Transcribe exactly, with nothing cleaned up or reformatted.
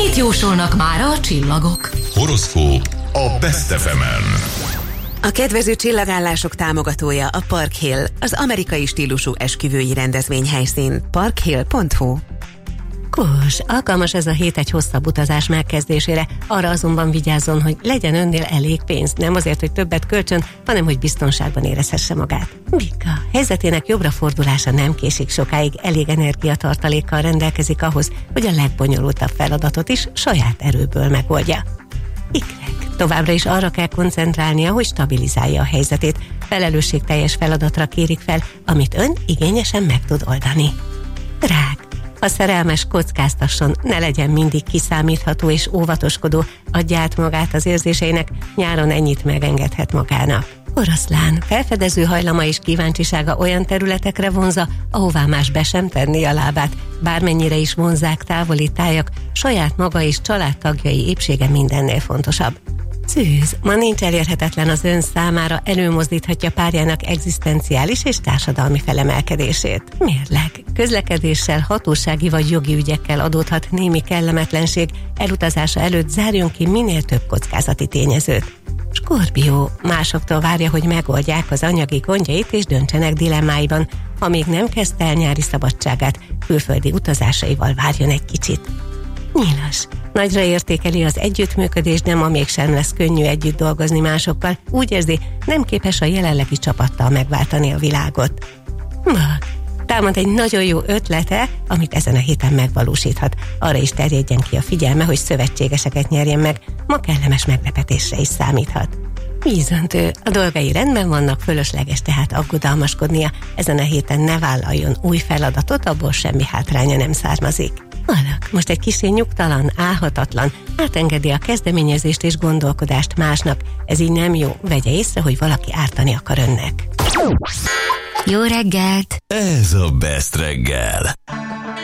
Mit jósolnak mára a csillagok? Horoszkóp a Best ef emen. A kedvező csillagállások támogatója a Park Hill, az amerikai stílusú esküvői rendezvényhelyszín. parkhill pont hu. Kós, alkalmas ez a hét egy hosszabb utazás megkezdésére, arra azonban vigyázzon, hogy legyen önnél elég pénz, nem azért, hogy többet költsön, hanem hogy biztonságban érezhesse magát. Vika, helyzetének jobbra fordulása nem késik sokáig, elég energiatartalékkal rendelkezik ahhoz, hogy a legbonyolultabb feladatot is saját erőből megoldja. Ikrek, továbbra is arra kell koncentrálnia, hogy stabilizálja a helyzetét, felelősségteljes feladatra kérik fel, amit ön igényesen meg tud oldani. Rák, a szerelmes kockáztasson, ne legyen mindig kiszámítható és óvatoskodó, adja át magát az érzéseinek, nyáron ennyit megengedhet magának. Oroszlán, felfedező hajlama és kíváncsisága olyan területekre vonza, ahová más be sem tenni a lábát, bármennyire is vonzák távoli tájak, saját maga és családtagjai épsége mindennél fontosabb. Szűz, ma nincs elérhetetlen az ön számára, előmozdíthatja párjának egzisztenciális és társadalmi felemelkedését. Mérleg, közlekedéssel, hatósági vagy jogi ügyekkel adódhat némi kellemetlenség, elutazása előtt zárjon ki minél több kockázati tényezőt. Skorpió, másoktól várja, hogy megoldják az anyagi gondjait és döntsenek dilemmáiban, ha még nem kezdte el nyári szabadságát, külföldi utazásaival várjon egy kicsit. Nyilas, nagyra értékeli az együttműködést, de ma mégsem lesz könnyű együtt dolgozni másokkal, úgy érzi, nem képes a jelenlegi csapattal megváltani a világot. Mag, támad egy nagyon jó ötlete, amit ezen a héten megvalósíthat. Arra is terjedjen ki a figyelme, hogy szövetségeseket nyerjen meg, ma kellemes meglepetésre is számíthat. Vízöntő, a dolgai rendben vannak, fölösleges tehát aggodalmaskodnia, ezen a héten ne vállaljon új feladatot, abból semmi hátránya nem származik. Alak, most egy kicsi nyugtalan, álhatatlan, átengedi a kezdeményezést és gondolkodást másnak, ez így nem jó, vegye észre, hogy valaki ártani akar önnek. Jó reggelt! Ez a Best reggel.